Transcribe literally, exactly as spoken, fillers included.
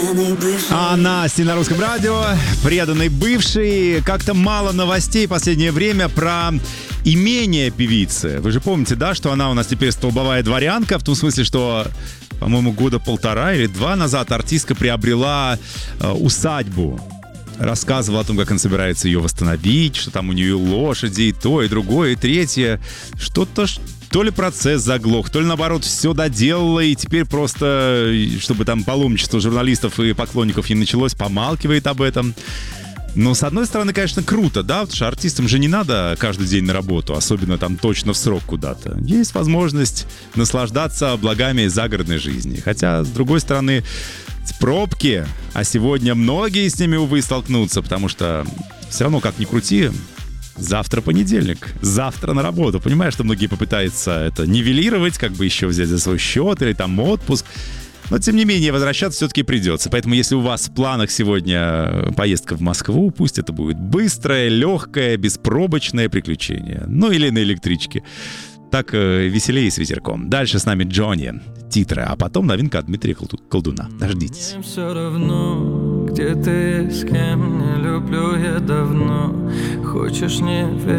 А Настя на Русском радио, преданный бывший. Как-то мало новостей в последнее время про имение певицы. Вы же помните, да, что она у нас теперь столбовая дворянка, в том смысле, что, по-моему, года полтора или два назад артистка приобрела э, усадьбу. Рассказывала о том, как она собирается ее восстановить, что там у нее лошади, и то, и другое, и третье. Что-то, то ли процесс заглох, то ли, наоборот, все доделала, и теперь просто, чтобы там паломничество журналистов и поклонников не началось, помалкивает об этом. Но, с одной стороны, конечно, круто, да, потому что артистам же не надо каждый день на работу, особенно там точно в срок куда-то. Есть возможность наслаждаться благами загородной жизни. Хотя, с другой стороны, пробки, а сегодня многие с ними, увы, столкнутся, потому что все равно, как ни крути, завтра понедельник, завтра на работу. Понимаешь, что многие попытаются это нивелировать, как бы еще взять за свой счет или там отпуск. Но, тем не менее, возвращаться все-таки придется. Поэтому, если у вас в планах сегодня поездка в Москву, пусть это будет быстрое, легкое, беспробочное приключение. Ну, или на электричке. Так э, веселее с ветерком. Дальше с нами Джонни, титры, а потом новинка от Дмитрия Колдуна. Дождитесь. Мне все равно, где ты, с кем, не люблю я давно. Хочешь, не верь.